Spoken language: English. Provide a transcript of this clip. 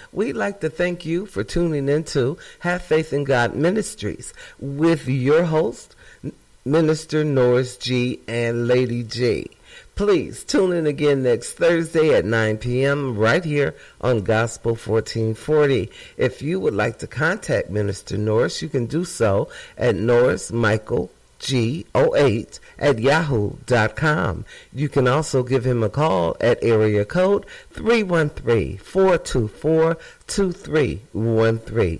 we'd like to thank you for tuning into Have Faith in God Ministries with your host, Minister Norris G. and Lady G. Please tune in again next Thursday at 9 p.m. right here on Gospel 1440. If you would like to contact Minister Norris, you can do so at norrismichaelg08@yahoo.com. You can also give him a call at area code 313-424-2313.